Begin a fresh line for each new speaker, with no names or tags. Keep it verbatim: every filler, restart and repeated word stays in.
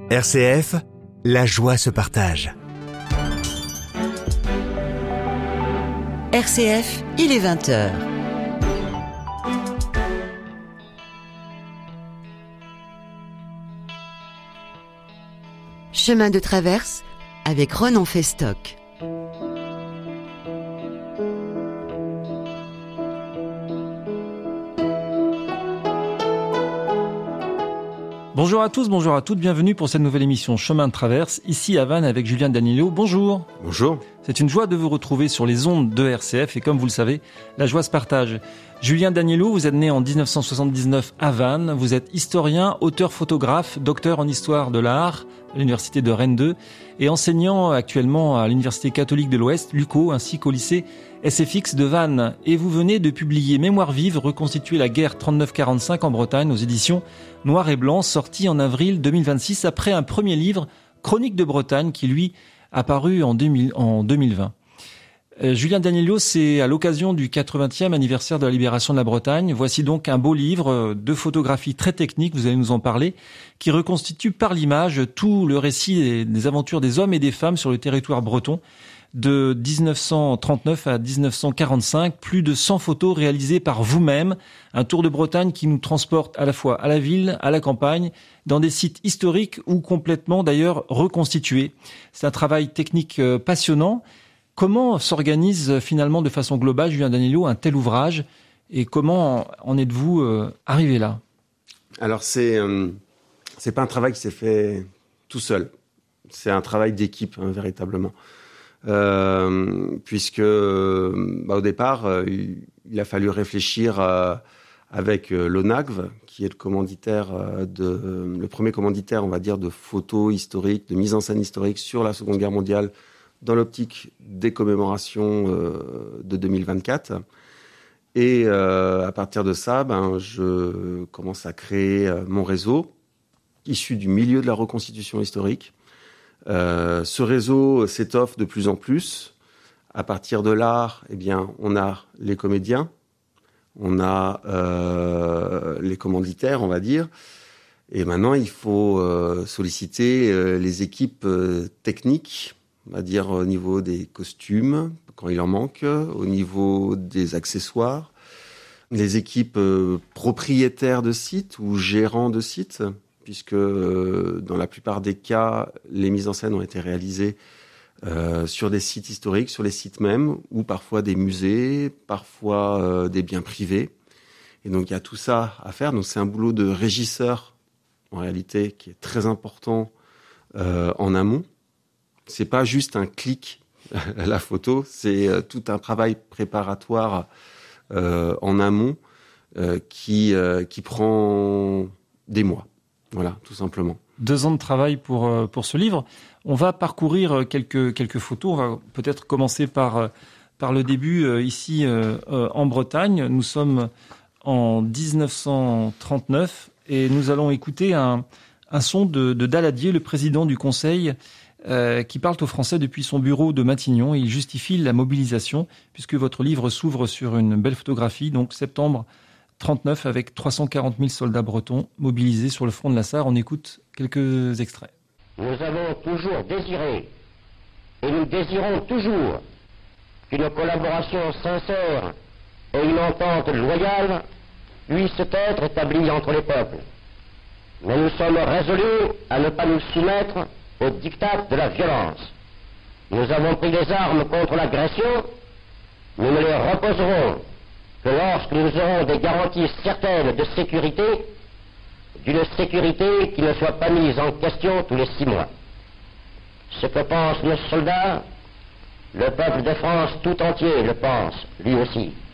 R C F, la joie se partage.
R C F, il est vingt heures. Chemin de traverse avec Ronan Festock.
Bonjour à tous, bonjour à toutes, bienvenue pour cette nouvelle émission Chemin de traverse, ici à Vannes avec Julien Danilo. Bonjour.
Bonjour.
C'est une joie de vous retrouver sur les ondes de R C F et comme vous le savez, la joie se partage. Julien Danilo, vous êtes né en dix-neuf cent soixante-dix-neuf à Vannes, vous êtes historien, auteur photographe, docteur en histoire de l'art à l'université de Rennes deux et enseignant actuellement à l'université catholique de l'Ouest, l'U C O, ainsi qu'au lycée S F X de Vannes. Et vous venez de publier Mémoire vive, reconstituer la guerre trente-neuf quarante-cinq en Bretagne aux éditions Noir et Blanc, sorti en avril deux mille vingt-six après un premier livre, Chronique de Bretagne, qui lui a paru en, deux mille, en deux mille vingt. Euh, Julien Danilo, c'est à l'occasion du quatre-vingtième anniversaire de la libération de la Bretagne. Voici donc un beau livre de photographies très techniques, vous allez nous en parler, qui reconstitue par l'image tout le récit des, des aventures des hommes et des femmes sur le territoire breton de dix-neuf cent trente-neuf à dix-neuf cent quarante-cinq, plus de cent photos réalisées par vous-même, un tour de Bretagne qui nous transporte à la fois à la ville, à la campagne, dans des sites historiques ou complètement d'ailleurs reconstitués. C'est un travail technique passionnant. Comment s'organise finalement de façon globale, Julien Danilo, un tel ouvrage et comment en êtes-vous euh, arrivé là ?
Alors c'est euh, c'est pas un travail qui s'est fait tout seul. C'est un travail d'équipe, hein, véritablement. Euh, puisque bah, au départ, euh, il a fallu réfléchir euh, avec euh, l'O N A C V, qui est le commanditaire euh, de euh, le premier commanditaire, on va dire, de photos historiques, de mise en scène historique sur la Seconde Guerre mondiale, dans l'optique des commémorations euh, de deux mille vingt-quatre. Et euh, à partir de ça, ben, je commence à créer euh, mon réseau, issu du milieu de la reconstitution historique. Euh, ce réseau s'étoffe de plus en plus. À partir de là, eh bien, on a les comédiens, on a euh, les commanditaires, on va dire. Et maintenant, il faut euh, solliciter euh, les équipes euh, techniques, on va dire au niveau des costumes, quand il en manque, au niveau des accessoires, les équipes euh, propriétaires de sites ou gérants de sites, puisque euh, dans la plupart des cas, les mises en scène ont été réalisées euh, sur des sites historiques, sur les sites mêmes, ou parfois des musées, parfois euh, des biens privés. Et donc il y a tout ça à faire. Donc c'est un boulot de régisseur, en réalité, qui est très important euh, en amont. C'est pas juste un clic à la photo, c'est euh, tout un travail préparatoire euh, en amont euh, qui, euh, qui prend des mois. Voilà, tout simplement.
Deux ans de travail pour, pour ce livre. On va parcourir quelques, quelques photos. On va peut-être commencer par, par le début ici euh, en Bretagne. Nous sommes en dix-neuf cent trente-neuf et nous allons écouter un, un son de, de Daladier, le président du Conseil, euh, qui parle aux Français depuis son bureau de Matignon. Il justifie la mobilisation puisque votre livre s'ouvre sur une belle photographie, donc septembre trente-neuf avec trois cent quarante mille soldats bretons mobilisés sur le front de la Sarre. On écoute quelques extraits.
Nous avons toujours désiré, et nous désirons toujours, qu'une collaboration sincère et une entente loyale puissent être établies entre les peuples. Mais nous sommes résolus à ne pas nous soumettre au diktat de la violence. Nous avons pris les armes contre l'agression, nous ne les reposerons que lorsque nous aurons des garanties certaines de sécurité, d'une sécurité qui ne soit pas mise en question tous les six mois. Ce que pensent nos soldats, le peuple de France tout entier le pense, lui aussi.